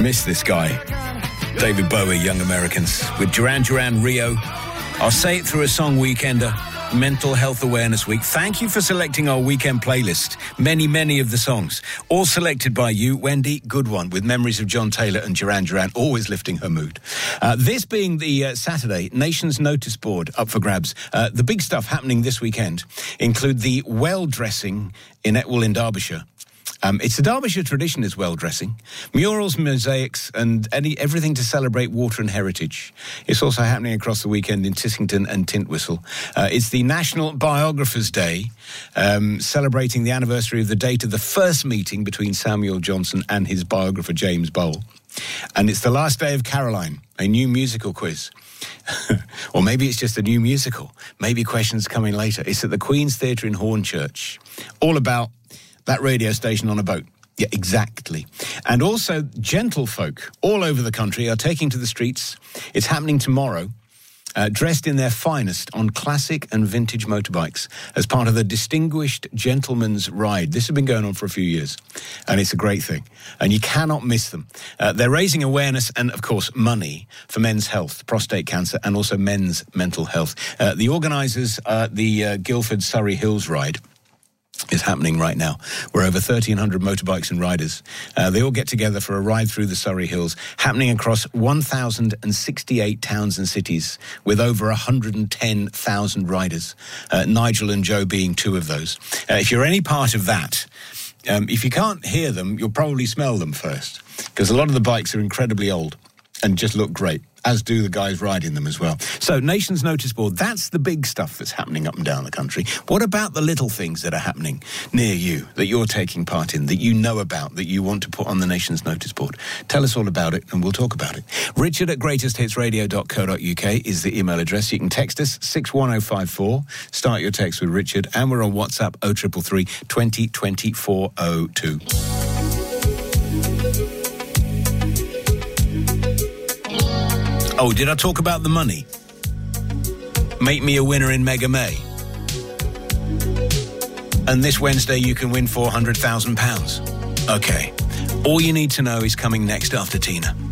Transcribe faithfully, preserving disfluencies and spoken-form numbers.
Miss this guy. David Bowie, Young Americans, with Duran Duran, Rio. I'll say it through a song, Weekender. Mental Health Awareness Week. Thank you for selecting our weekend playlist. Many, many of the songs, all selected by you, Wendy. Good one, with memories of John Taylor and Duran Duran, always lifting her mood. Uh, this being the uh, Saturday, Nation's Notice Board up for grabs. Uh, the big stuff happening this weekend include the well dressing in Etwall in Derbyshire. Um, it's a Derbyshire tradition as well dressing. Murals, mosaics, and any everything to celebrate water and heritage. It's also happening across the weekend in Tissington and Tintwistle. Uh, it's the National Biographers' Day, um, celebrating the anniversary of the date of the first meeting between Samuel Johnson and his biographer James Bowl. And it's the last day of Caroline, a new musical quiz. Or maybe it's just a new musical. Maybe questions coming later. It's at the Queen's Theatre in Hornchurch. All about that radio station on a boat. Yeah, exactly. And also, gentlefolk all over the country are taking to the streets. It's happening tomorrow, uh, dressed in their finest on classic and vintage motorbikes as part of the Distinguished Gentleman's Ride. This has been going on for a few years, and it's a great thing. And you cannot miss them. Uh, they're raising awareness and, of course, money for men's health, prostate cancer, and also men's mental health. Uh, the organisers are the uh, Guildford Surrey Hills Ride. Is happening right now. We're over thirteen hundred motorbikes and riders. Uh, they all get together for a ride through the Surrey Hills, happening across one thousand sixty-eight towns and cities with over one hundred ten thousand riders, uh, Nigel and Joe being two of those. Uh, if you're any part of that, um, if you can't hear them, you'll probably smell them first, because a lot of the bikes are incredibly old and just look great, as do the guys riding them as well. So, Nation's Notice Board, that's the big stuff that's happening up and down the country. What about the little things that are happening near you, that you're taking part in, that you know about, that you want to put on the Nation's Notice Board? Tell us all about it and we'll talk about it. Richard at greatest hits radio dot co dot uk is the email address. You can text us, six one oh five four. Start your text with Richard, and we're on WhatsApp, oh three three three, twenty, twenty, four oh two. Oh, did I talk about the money? Make me a winner in Mega May. And this Wednesday you can win four hundred thousand pounds. Okay. All you need to know is coming next after Tina.